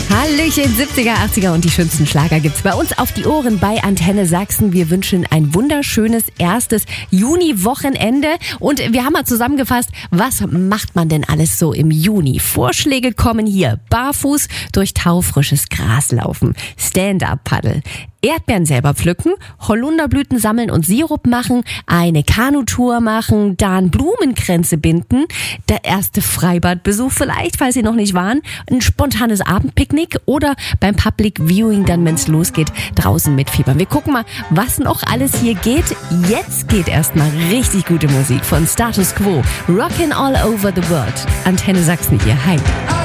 Hallöchen, 70er, 80er und die schönsten Schlager gibt's bei uns auf die Ohren bei Antenne Sachsen. Wir wünschen ein wunderschönes erstes Juni-Wochenende und wir haben mal zusammengefasst, was macht man denn alles so im Juni? Vorschläge kommen hier: Barfuß durch taufrisches Gras laufen, Stand-up-Paddel, Erdbeeren selber pflücken, Holunderblüten sammeln und Sirup machen, eine Kanutour machen, dann Blumenkränze binden, der erste Freibadbesuch vielleicht, falls Sie noch nicht waren, ein spontanes Abendpicknick oder beim Public Viewing dann, wenn es losgeht, draußen mitfiebern. Wir gucken mal, was noch alles hier geht. Jetzt geht erstmal richtig gute Musik von Status Quo. Rockin' all over the world. Antenne Sachsen hier. Hi.